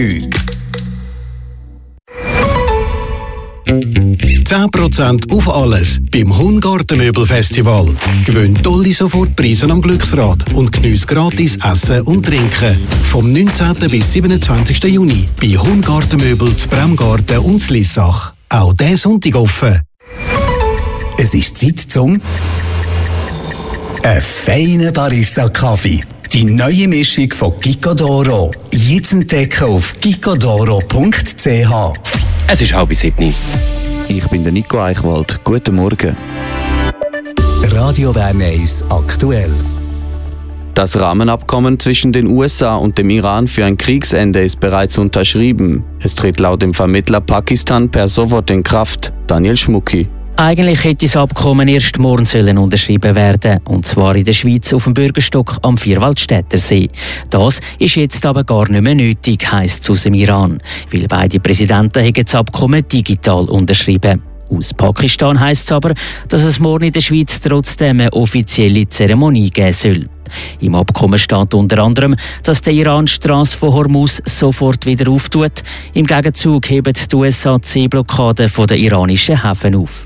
10% auf alles beim Hungartenmöbelfestival. Gewinn tolle Sofortpreise am Glücksrad und geniesse gratis Essen und Trinken. Vom 19. bis 27. Juni bei Hungartenmöbel zu Bremgarten und Lissach. Auch diesen Sonntag offen. Es ist Zeit zum feinen Barista-Kaffee. Die neue Mischung von Gicodoro. Jetzt entdecken auf gicodoro.ch. Es ist 6:30. Ich bin der Nico Eichwald. Guten Morgen. Radio Bern 1 aktuell. Das Rahmenabkommen zwischen den USA und dem Iran für ein Kriegsende ist bereits unterschrieben. Es tritt laut dem Vermittler Pakistan per sofort in Kraft. Daniel Schmucki. Eigentlich hätte das Abkommen erst morgen unterschrieben werden, und zwar in der Schweiz auf dem Bürgerstock am Vierwaldstättersee. Das ist jetzt aber gar nicht mehr nötig, heisst es aus dem Iran, weil beide Präsidenten haben das Abkommen digital unterschrieben. Aus Pakistan heisst es aber, dass es morgen in der Schweiz trotzdem eine offizielle Zeremonie geben soll. Im Abkommen steht unter anderem, dass der Iran die Strasse von Hormuz sofort wieder auftut. Im Gegenzug heben die USA die Seeblockade der iranischen Häfen auf.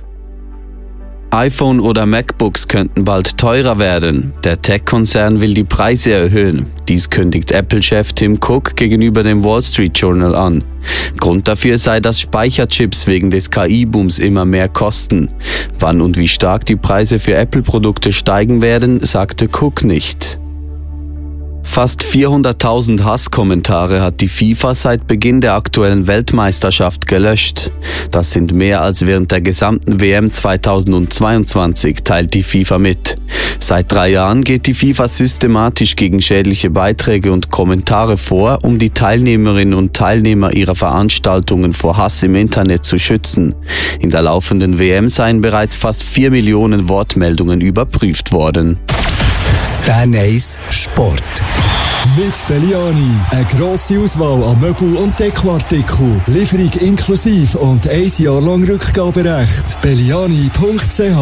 iPhone oder MacBooks könnten bald teurer werden. Der Tech-Konzern will die Preise erhöhen. Dies kündigt Apple-Chef Tim Cook gegenüber dem Wall Street Journal an. Grund dafür sei, dass Speicherchips wegen des KI-Booms immer mehr kosten. Wann und wie stark die Preise für Apple-Produkte steigen werden, sagte Cook nicht. Fast 400.000 Hasskommentare hat die FIFA seit Beginn der aktuellen Weltmeisterschaft gelöscht. Das sind mehr als während der gesamten WM 2022, teilt die FIFA mit. Seit 3 Jahren geht die FIFA systematisch gegen schädliche Beiträge und Kommentare vor, um die Teilnehmerinnen und Teilnehmer ihrer Veranstaltungen vor Hass im Internet zu schützen. In der laufenden WM seien bereits fast 4 Millionen Wortmeldungen überprüft worden. Bern 1 Sport. Mit Belliani. Eine grosse Auswahl an Möbel- und Dekoartikeln. Lieferung inklusive und 1 Jahr lang Rückgaberecht. Belliani.ch.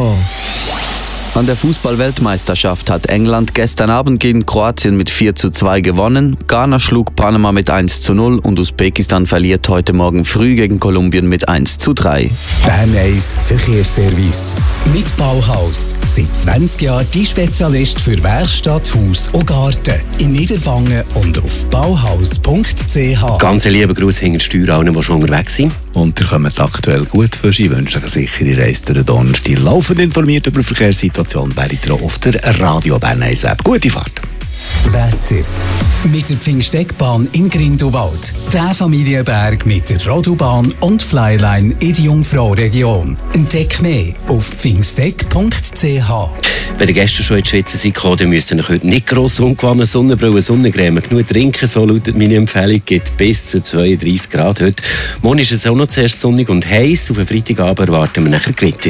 An der Fußball-Weltmeisterschaft hat England gestern Abend gegen Kroatien mit 4:2 gewonnen. Ghana schlug Panama mit 1:0 und Usbekistan verliert heute Morgen früh gegen Kolumbien mit 1:3. Bern 1 Verkehrsservice. Mit Bauhaus. Seit 20 Jahren die Spezialist für Werkstatt, Haus und Garten. In Niederwangen und auf bauhaus.ch. Ganz lieben Gruß hinter die Steuer allen, die schon unterwegs sind. Und ihr kommt aktuell gut für Sie. Ich wünsche euch eine sichere Reise durch den Donnerstag. Laufend informiert über die Verkehrssituation werdet ihr auf der Radio Bern 1 App. Gute Fahrt. Wetter. Mit der Pfingsteckbahn in Grindelwald. Der Familienberg mit der Rodobahn und Flyline in der Jungfrau-Region. Entdeck mehr auf pfingsteck.ch. Wenn ihr gestern schon in die Schweiz seid, dann müsst ihr euch heute nicht gross umgewannen, Sonnenbrille, Sonnencreme, genug trinken, so lautet meine Empfehlung, geht bis zu 32 Grad heute. Morgen ist es auch noch zuerst sonnig und heiß, auf den Freitagabend erwarten wir nachher Gewitter.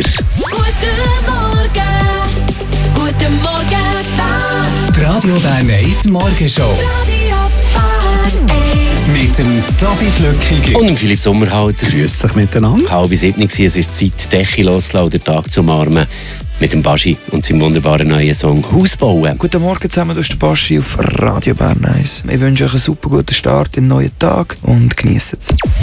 Die Radio Bern 1 Morgenshow. Mit dem Tobi Flückiger Und dem Philipp Sommerhalter. Grüß euch miteinander. 6:30 war es, ist Zeit, die Decke loszulassen, den Tag zu umarmen. Mit dem Baschi und seinem wunderbaren neuen Song «Haus bauen». Guten Morgen zusammen, das ist der Baschi auf Radio Bern 1. Ich wünsche euch einen super guten Start in den neuen Tag und genießt es.